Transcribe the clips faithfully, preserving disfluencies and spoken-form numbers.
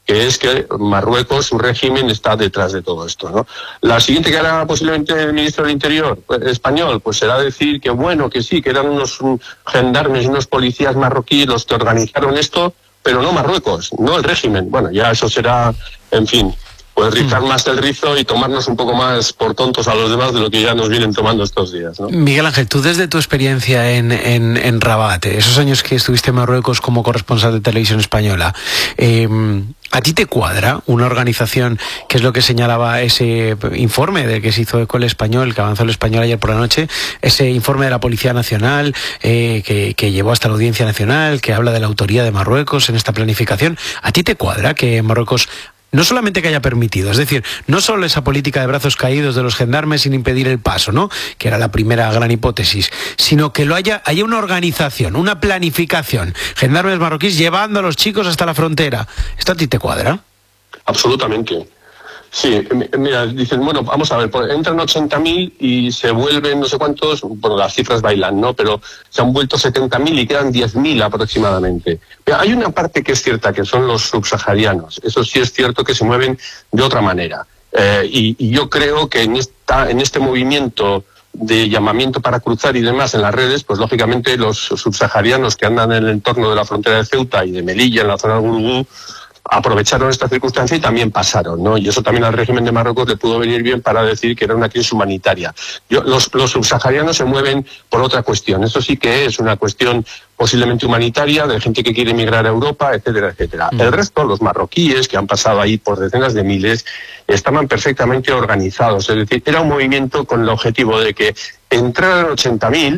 que es que Marruecos, su régimen, está detrás de todo esto, ¿no? La siguiente que hará posiblemente el ministro del Interior pues, español, pues será decir que bueno, que sí, que eran unos um, gendarmes, unos policías marroquíes los que organizaron esto, pero no Marruecos, no el régimen. Bueno, ya eso será, en fin, pues rizar más el rizo y tomarnos un poco más por tontos a los demás de lo que ya nos vienen tomando estos días, ¿no? Miguel Ángel, tú desde tu experiencia en, en, en Rabat, esos años que estuviste en Marruecos como corresponsal de Televisión Española, eh, ¿a ti te cuadra una organización, que es lo que señalaba ese informe del que se hizo eco el Español, que avanzó el Español ayer por la noche, ese informe de la Policía Nacional eh, que, que llevó hasta la Audiencia Nacional, que habla de la autoría de Marruecos en esta planificación? ¿A ti te cuadra que Marruecos no solamente que haya permitido, es decir, no solo esa política de brazos caídos de los gendarmes sin impedir el paso, ¿no?, que era la primera gran hipótesis, sino que lo haya, haya una organización, una planificación, gendarmes marroquíes llevando a los chicos hasta la frontera? ¿Esto a ti te cuadra? Absolutamente. Sí, mira, dicen, bueno, vamos a ver, entran ochenta mil y se vuelven no sé cuántos, bueno, las cifras bailan, ¿no? Pero se han vuelto setenta mil y quedan diez mil aproximadamente. Pero hay una parte que es cierta, que son los subsaharianos. Eso sí es cierto que se mueven de otra manera. Eh, y, y yo creo que en, esta, en este movimiento de llamamiento para cruzar y demás en las redes, pues lógicamente los subsaharianos que andan en el entorno de la frontera de Ceuta y de Melilla, en la zona de Gurugú, aprovecharon esta circunstancia y también pasaron, ¿no? Y eso también al régimen de Marruecos le pudo venir bien para decir que era una crisis humanitaria. Yo, los, los subsaharianos se mueven por otra cuestión. Eso sí que es una cuestión posiblemente humanitaria, de gente que quiere emigrar a Europa, etcétera, etcétera. Mm. El resto, los marroquíes, que han pasado ahí por decenas de miles, estaban perfectamente organizados. Es decir, era un movimiento con el objetivo de que entraran ochenta mil,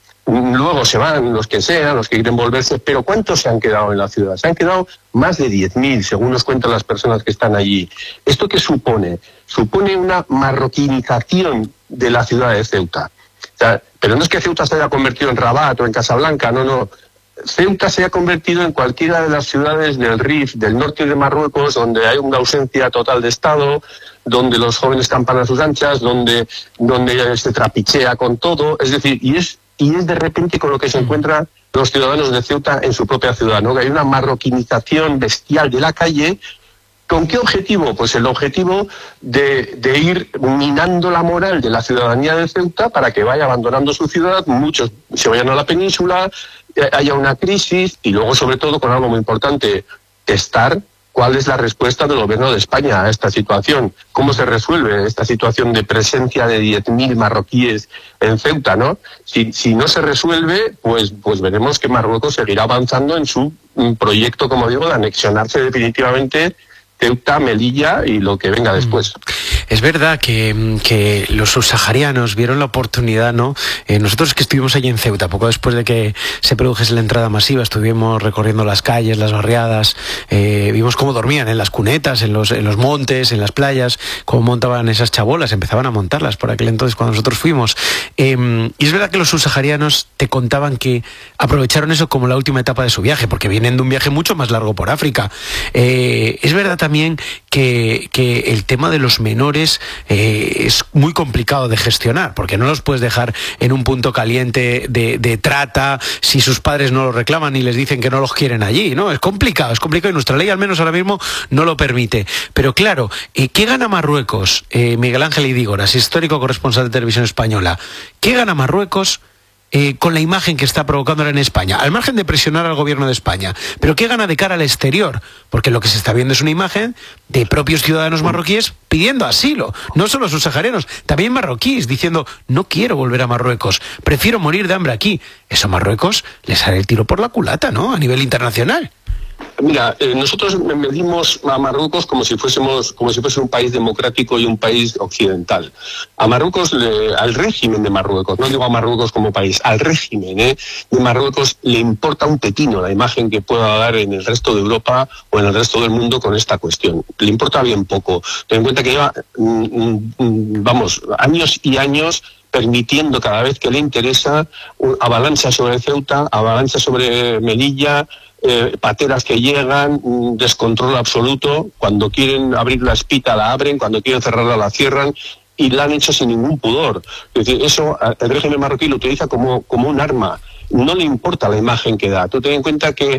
luego se van los que sean, los que quieren volverse, pero ¿cuántos se han quedado en la ciudad? Se han quedado más de diez mil, según nos cuentan las personas que están allí. ¿Esto qué supone? Supone una marroquinización de la ciudad de Ceuta. O sea, pero no es que Ceuta se haya convertido en Rabat o en Casablanca, no, no. Ceuta se ha convertido en cualquiera de las ciudades del Rif, del norte de Marruecos, donde hay una ausencia total de Estado, donde los jóvenes campan a sus anchas, donde, donde se trapichea con todo. Es decir, y es Y es de repente con lo que se encuentran los ciudadanos de Ceuta en su propia ciudad, ¿no? Que hay una marroquinización bestial de la calle. ¿Con qué objetivo? Pues el objetivo de, de ir minando la moral de la ciudadanía de Ceuta para que vaya abandonando su ciudad, muchos se vayan a la península, eh, haya una crisis y luego, sobre todo, con algo muy importante, testar cuál es la respuesta del gobierno de España a esta situación. ¿Cómo se resuelve esta situación de presencia de diez mil marroquíes en Ceuta, ¿no? Si, si no se resuelve, pues, pues veremos que Marruecos seguirá avanzando en su proyecto, como digo, de anexionarse definitivamente Ceuta, Melilla y lo que venga después. Es verdad que, que los subsaharianos vieron la oportunidad, ¿no? Eh, nosotros que estuvimos allí en Ceuta, poco después de que se produjese la entrada masiva, estuvimos recorriendo las calles, las barriadas, eh, vimos cómo dormían en las cunetas, en los, en los montes, en las playas, cómo montaban esas chabolas, empezaban a montarlas por aquel entonces cuando nosotros fuimos. Eh, y es verdad que los subsaharianos te contaban que aprovecharon eso como la última etapa de su viaje, porque vienen de un viaje mucho más largo por África. Eh, es verdad también que, que el tema de los menores Eh, es muy complicado de gestionar, porque no los puedes dejar en un punto caliente de, de trata si sus padres no los reclaman y les dicen que no los quieren allí, ¿no? Es complicado, es complicado y nuestra ley al menos ahora mismo no lo permite. Pero claro, eh, ¿qué gana Marruecos? Eh, Miguel Ángel Idígoras, histórico corresponsal de Televisión Española. ¿Qué gana Marruecos Eh, con la imagen que está provocando en España, al margen de presionar al gobierno de España? Pero ¿qué gana de cara al exterior? Porque lo que se está viendo es una imagen de propios ciudadanos marroquíes pidiendo asilo, no solo subsaharianos, también marroquíes, diciendo no quiero volver a Marruecos, prefiero morir de hambre aquí. Eso a Marruecos les sale el tiro por la culata, ¿no?, a nivel internacional. Mira, eh, nosotros medimos a Marruecos como si fuésemos, como si fuese un país democrático y un país occidental. A Marruecos, le, al régimen de Marruecos, no digo a Marruecos como país, al régimen eh, de Marruecos le importa un pepino la imagen que pueda dar en el resto de Europa o en el resto del mundo con esta cuestión. Le importa bien poco. Ten en cuenta que lleva, mm, mm, vamos, años y años permitiendo cada vez que le interesa avalanchas sobre Ceuta, avalanchas sobre Melilla, eh, pateras que llegan, un descontrol absoluto. Cuando quieren abrir la espita la abren, cuando quieren cerrarla la cierran, y la han hecho sin ningún pudor. Es decir, eso el régimen marroquí lo utiliza como, como un arma. No le importa la imagen que da. Tú ten en cuenta que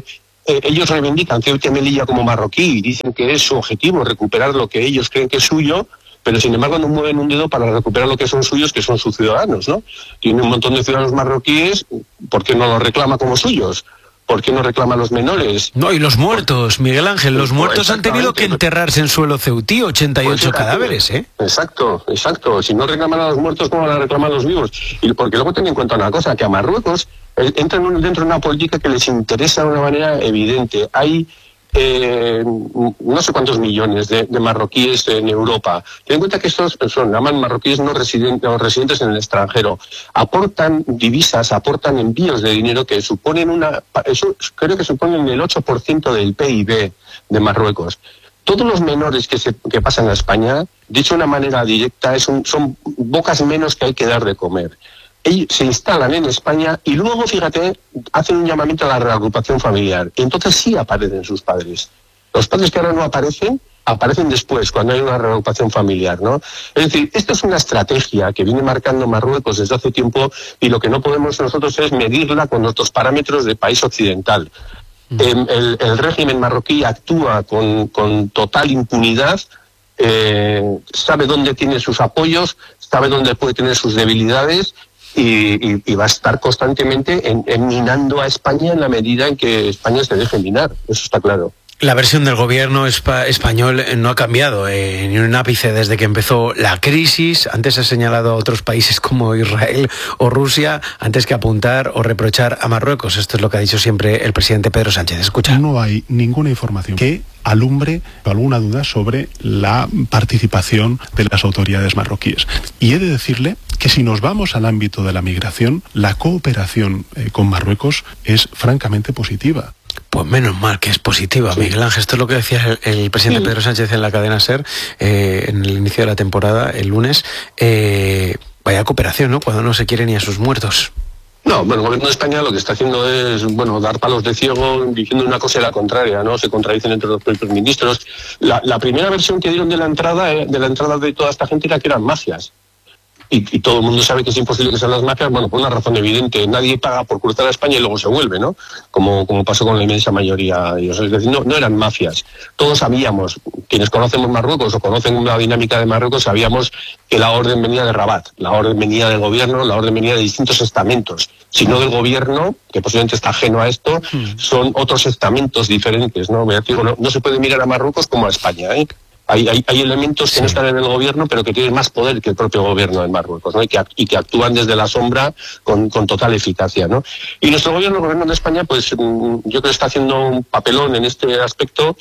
eh, ellos reivindican Ceuta y Melilla como marroquí y dicen que es su objetivo recuperar lo que ellos creen que es suyo, pero sin embargo no mueven un dedo para recuperar lo que son suyos, que son sus ciudadanos, ¿no? Tiene un montón de ciudadanos marroquíes, ¿por qué no los reclama como suyos? ¿Por qué no reclama a los menores? No, y los muertos, Miguel Ángel, los muertos han tenido que enterrarse en suelo ceutí, ochenta y ocho pues cadáveres, ¿eh? Exacto, exacto. Si no reclaman a los muertos, ¿cómo van a reclamar a los vivos? Y porque luego ten en cuenta una cosa, que a Marruecos eh, entran dentro de una política que les interesa de una manera evidente. Hay eh, no sé cuántos millones de, de marroquíes en Europa. Ten en cuenta que estos son, llaman marroquíes no residentes, no residentes en el extranjero. Aportan divisas, aportan envíos de dinero que suponen una, eso creo que suponen el ocho por ciento del P I B de Marruecos. Todos los menores que, se, que pasan a España, dicho de una manera directa, es un, son bocas menos que hay que dar de comer. Ellos se instalan en España y luego, fíjate, hacen un llamamiento a la reagrupación familiar. Y entonces sí aparecen sus padres. Los padres que ahora no aparecen, aparecen después, cuando hay una reagrupación familiar, ¿no? Es decir, esto es una estrategia que viene marcando Marruecos desde hace tiempo y lo que no podemos nosotros es medirla con nuestros parámetros de país occidental. Mm. El, el, el régimen marroquí actúa con, con total impunidad, eh, sabe dónde tiene sus apoyos, sabe dónde puede tener sus debilidades. Y, y, y va a estar constantemente en, en minando a España en la medida en que España se deje minar, eso está claro. La versión del gobierno espa español no ha cambiado eh, ni un ápice desde que empezó la crisis. Antes ha señalado a otros países como Israel o Rusia antes que apuntar o reprochar a Marruecos. Esto es lo que ha dicho siempre el presidente Pedro Sánchez. Escucha. No hay ninguna información que alumbre alguna duda sobre la participación de las autoridades marroquíes. Y he de decirle que si nos vamos al ámbito de la migración, la cooperación eh, con Marruecos es francamente positiva. Pues menos mal que es positiva, Miguel Ángel. Esto es lo que decía el, el presidente sí. Pedro Sánchez en la cadena SER eh, en el inicio de la temporada, el lunes. Eh, vaya cooperación, ¿no? Cuando no se quiere ni a sus muertos. No, bueno, el gobierno de España lo que está haciendo es, bueno, dar palos de ciego diciendo una cosa y la contraria, ¿no? Se contradicen entre los propios ministros. La, la primera versión que dieron de la entrada, eh, de la entrada de toda esta gente era que eran mafias. Y, y todo el mundo sabe que es imposible que sean las mafias, bueno, por una razón evidente. Nadie paga por cruzar a España y luego se vuelve, ¿no? Como, como pasó con la inmensa mayoría de ellos. Es decir, no, no eran mafias. Todos sabíamos, quienes conocemos Marruecos o conocen la dinámica de Marruecos, sabíamos que la orden venía de Rabat, la orden venía del gobierno, la orden venía de distintos estamentos. Si no del gobierno, que posiblemente está ajeno a esto, son otros estamentos diferentes, ¿no? Me digo, no, no se puede mirar a Marruecos como a España, ¿eh? Hay, hay, hay elementos que sí. no están en el gobierno, pero que tienen más poder que el propio gobierno de Marruecos, ¿no? Y que, y que actúan desde la sombra con, con total eficacia, ¿no? Y nuestro gobierno, el gobierno de España, pues yo creo que está haciendo un papelón en este aspecto.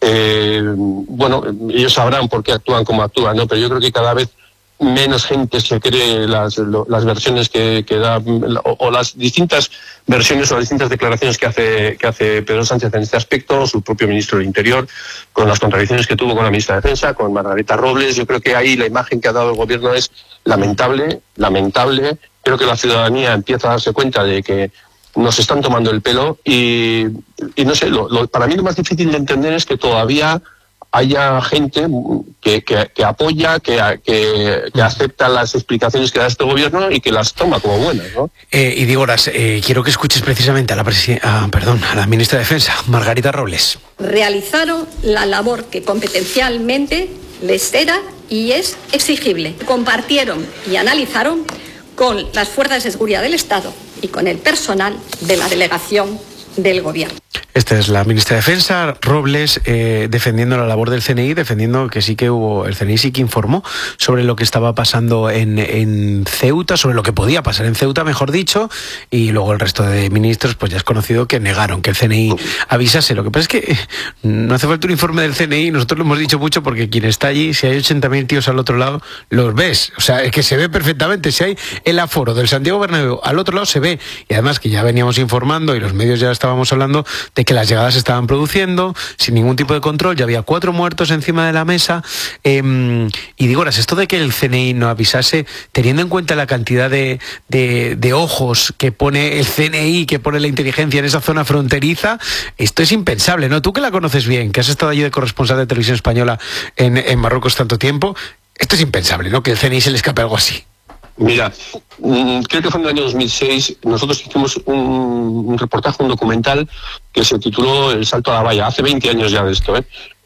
Eh, bueno, ellos sabrán por qué actúan como actúan, ¿no? Pero yo creo que cada vez menos gente se cree las, lo, las versiones que, que da, o, o las distintas versiones o las distintas declaraciones que hace, que hace Pedro Sánchez en este aspecto, su propio ministro del Interior, con las contradicciones que tuvo con la ministra de Defensa, con Margarita Robles. Yo creo que ahí la imagen que ha dado el gobierno es lamentable, lamentable. Creo que la ciudadanía empieza a darse cuenta de que nos están tomando el pelo y, y no sé, lo, lo, para mí lo más difícil de entender es que todavía haya gente que, que, que apoya, que, que, que acepta las explicaciones que da este gobierno y que las toma como buenas, ¿no? Eh, y digo, eh, quiero que escuches precisamente a la, a, perdón, a la ministra de Defensa, Margarita Robles. Realizaron la labor que competencialmente les era y es exigible. Compartieron y analizaron con las fuerzas de seguridad del Estado y con el personal de la delegación del gobierno. Esta es la ministra de Defensa, Robles, eh, defendiendo la labor del C N I, defendiendo que sí que hubo, el C N I sí que informó sobre lo que estaba pasando en, en Ceuta, sobre lo que podía pasar en Ceuta, mejor dicho, y luego el resto de ministros, pues ya es conocido que negaron que el C N I avisase. Lo que pasa es que no hace falta un informe del C N I, nosotros lo hemos dicho mucho porque quien está allí, si hay ochenta mil tíos al otro lado, los ves, o sea, es que se ve perfectamente, si hay el aforo del Santiago Bernabéu al otro lado se ve, y además que ya veníamos informando y los medios ya estábamos hablando de que las llegadas se estaban produciendo sin ningún tipo de control, ya había cuatro muertos encima de la mesa, eh, y digo, esto de que el C N I no avisase, teniendo en cuenta la cantidad de, de, de ojos que pone el C N I, que pone la inteligencia en esa zona fronteriza, esto es impensable, ¿no? Tú que la conoces bien, que has estado allí de corresponsal de Televisión Española en, en Marruecos tanto tiempo, esto es impensable, ¿no? Que el C N I se le escape algo así. Mira, creo que fue en el año dos mil seis, nosotros hicimos un, un reportaje, un documental que se tituló El salto a la valla, hace veinte años ya de esto, ¿eh?